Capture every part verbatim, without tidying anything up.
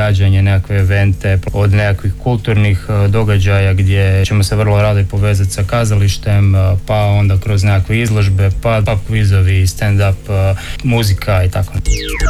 događanje, nekakve evente, od nekakvih kulturnih događaja gdje ćemo se vrlo rado povezati sa kazalištem, pa onda kroz nekakve izložbe, pa pub kvizovi, stand-up, muzika i tako.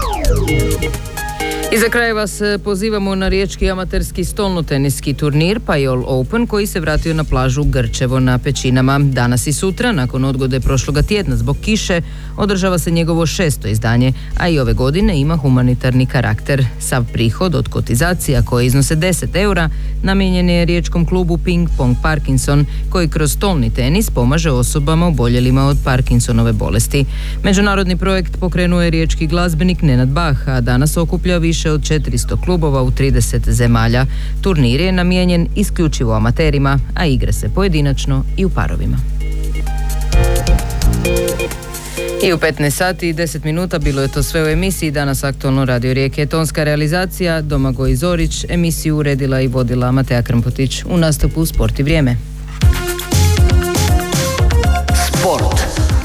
I za kraj vas pozivamo na riječki amaterski stolnoteniski turnir Pajol Open koji se vratio na plažu Grčevo na Pećinama. Danas i sutra, nakon odgode prošloga tjedna zbog kiše, održava se njegovo šesto izdanje, a i ove godine ima humanitarni karakter. Sav prihod od kotizacija koje iznose deset eura namijenjen je riječkom klubu Ping Pong Parkinson koji kroz stolni tenis pomaže osobama oboljelima od Parkinsonove bolesti. Međunarodni projekt pokrenuo je riječki glazbenik Nenad Bah, a danas okuplja više od četiristo klubova u trideset zemalja. Turnir je namijenjen isključivo amaterima, a igra se pojedinačno i u parovima. I u petnaest sati i deset minuta bilo je to sve u emisiji Danas aktualno Radio Rijeke. Tonska realizacija Domagoj Zorić, emisiju uredila i vodila Mateja Krmpotić. U nastupu Sport i vrijeme. Sport.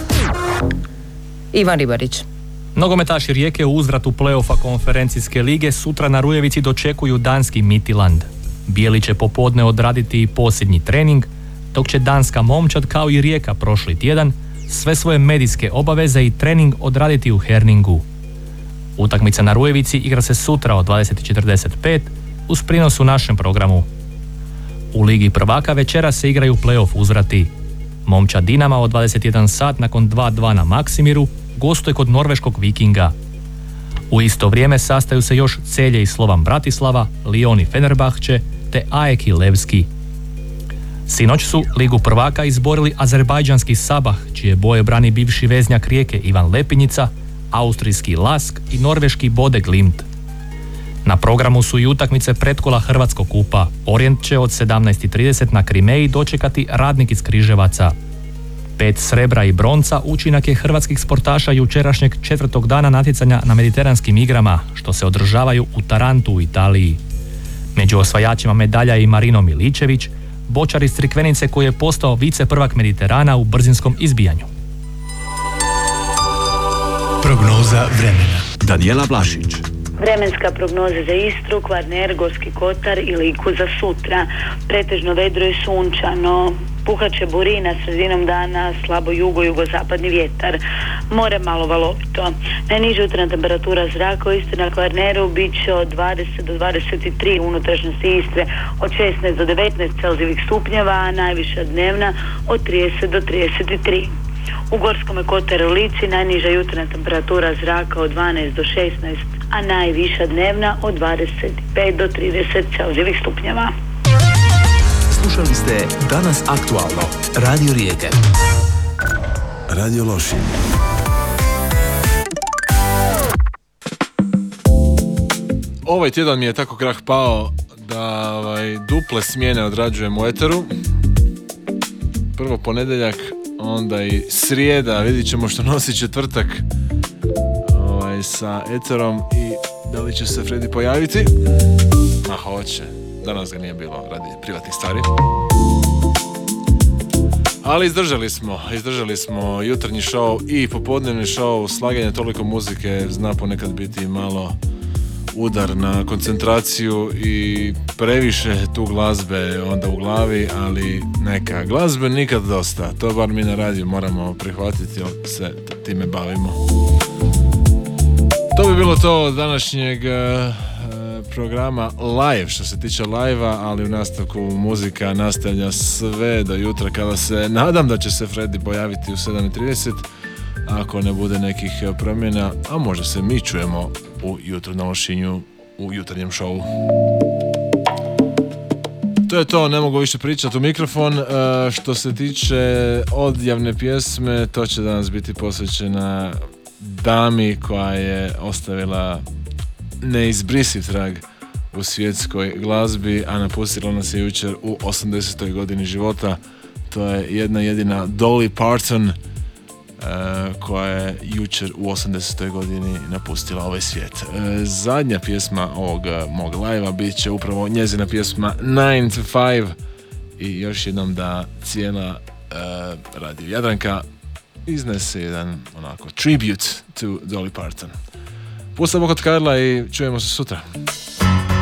Ivan Ribarić. Nogometaši Rijeke u uzvratu play-offa konferencijske lige sutra na Rujevici dočekuju danski Midtjylland. Bijeli će popodne odraditi i posljednji trening, dok će danska momčad kao i Rijeka prošli tjedan sve svoje medijske obaveze i trening odraditi u Herningu. Utakmica na Rujevici igra se sutra od dvadeset četrdeset pet uz prinos u našem programu. U Ligi prvaka večera se igraju play-off uzvrati. Momčad Dinama od dvadeset jedan sat nakon dva dva na Maksimiru gostuje kod norveškog Vikinga. U isto vrijeme sastaju se još Celje i Slovan Bratislava, Lyon i Fenerbahče te A E K i Levski. Sinoć su Ligu prvaka izborili azerbajdžanski Sabah, čije boje brani bivši veznjak Rijeke Ivan Lepinjica, austrijski Lask i norveški Bode Glimt. Na programu su i utakmice pretkola Hrvatskog kupa. Orient će od sedamnaest i trideset na Krimeji dočekati Radnik iz Križevaca. Pet srebra i bronca učinak je hrvatskih sportaša jučerašnjeg četvrtog dana natjecanja na mediteranskim igrama, što se održavaju u Tarantu u Italiji. Među osvajačima medalja je i Marino Miličević, bočar iz Crikvenice koji je postao vice prvak Mediterana u brzinskom izbijanju. Prognoza vremena. Danijela Blašić. Vremenska prognoza za Istru, Kvarner, Gorski Kotar i Liku za sutra. Pretežno vedro i sunčano. Puhaće burina sredinom dana, slabo jugo-jugozapadni vjetar. More malo valovito. Najniža jutarnja temperatura zraka u Istri na Kvarneru bit će od dvadeset do dvadeset tri u unutrašnjosti Istre, od šesnaest do devetnaest celzijevih stupnjeva, a najviša dnevna od trideset do trideset tri. U Gorskom Kotaru i Lici najniža jutarnja temperatura zraka od dvanaest do šesnaest, a najviša dnevna od dvadeset pet do trideset celzijevih stupnjeva. Slušali ste Danas aktualno. Radio Rijeke. Radio Lošinj. Ovaj tjedan mi je tako krah pao da ovaj, duple smjene odrađujem u eteru. Prvo ponedjeljak, onda i srijeda, vidit ćemo što nosi četvrtak ovaj, sa eterom i da li će se Fredi pojaviti. Ma hoće, danas ga nije bilo radi privatnih stvari. Ali izdržali smo, izdržali smo jutarnji show i popodnevni show. Slaganje toliko muzike zna ponekad biti malo udar na koncentraciju i previše tu glazbe onda u glavi, ali neka, glazbe nikad dosta, to bar mi na radiju moramo prihvatiti jer se time bavimo. To bi bilo to od današnjeg uh, programa live, što se tiče live-a, ali u nastavku muzika nastavlja sve do jutra kada se, nadam da će se Fredi pojaviti u sedam i trideset, ako ne bude nekih promjena, a možda se mi čujemo u jutru na Lošinju u jutarnjem šovu. To je to, ne mogu više pričati u mikrofon. E, što se tiče odjavne pjesme, to će danas biti posvećena dami koja je ostavila neizbrisiv trag u svjetskoj glazbi, a napustila nas je jučer u osamdesetoj godini života. To je jedna jedina Dolly Parton, Uh, koja je jučer u osamdesetoj godini napustila ovaj svijet. Uh, zadnja pjesma ovog uh, mog live-a bit će upravo njezina pjesma nine to five i još jednom da cijela uh, radio Jadranka iznese jedan onako tribute to Dolly Parton. Pusta Bog od Karla i čujemo se sutra.